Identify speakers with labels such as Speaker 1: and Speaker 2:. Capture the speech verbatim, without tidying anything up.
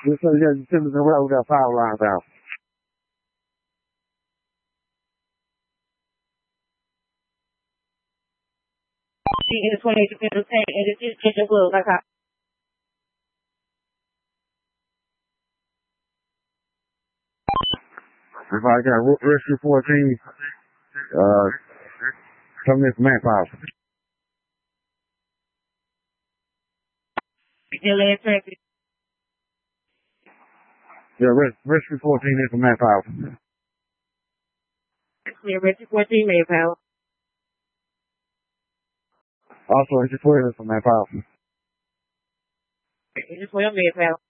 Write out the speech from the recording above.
Speaker 1: Just so you got Simmons and Rowe got foul lines out.
Speaker 2: In the twenty defensive tank and the fifteen blue, like how.
Speaker 1: Everybody got rescue fourteen. Uh, coming in from man foul.
Speaker 2: Still in traffic.
Speaker 1: Yeah, res- rescue fourteen in from man foul.
Speaker 2: Yeah, rescue fourteen man foul.
Speaker 1: Also, rescue twelve in from man foul.
Speaker 2: Rescue twelve man foul.